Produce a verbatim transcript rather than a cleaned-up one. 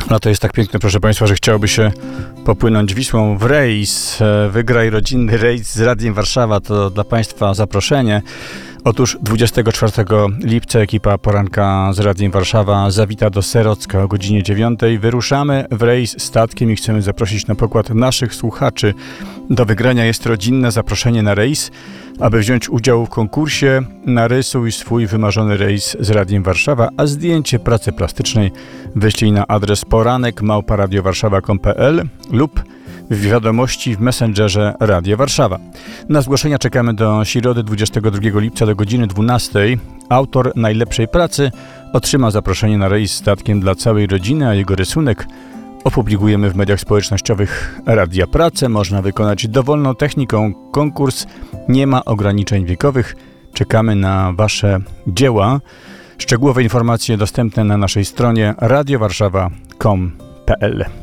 Lato jest tak piękne, proszę Państwa, że chciałoby się popłynąć Wisłą w rejs. Wygraj rodzinny rejs z Radiem Warszawa. To dla Państwa zaproszenie. Otóż dwudziestego czwartego lipca ekipa Poranka z Radiem Warszawa zawita do Serocka o godzinie dziewiątej. Wyruszamy w rejs statkiem i chcemy zaprosić na pokład naszych słuchaczy. Do wygrania jest rodzinne zaproszenie na rejs. Aby wziąć udział w konkursie, narysuj swój wymarzony rejs z Radiem Warszawa, a zdjęcie pracy plastycznej wyślij na adres poranek małpa radiowarszawa kropka com kropka p l lub w wiadomości w Messengerze Radia Warszawa. Na zgłoszenia czekamy do środy dwudziestego drugiego lipca do godziny dwunastej. Autor najlepszej pracy otrzyma zaproszenie na rejs statkiem dla całej rodziny, a jego rysunek opublikujemy w mediach społecznościowych Radia Pracę. Można wykonać dowolną techniką. Konkurs nie ma ograniczeń wiekowych. Czekamy na Wasze dzieła. Szczegółowe informacje dostępne na naszej stronie radiowarszawa kropka com kropka p l.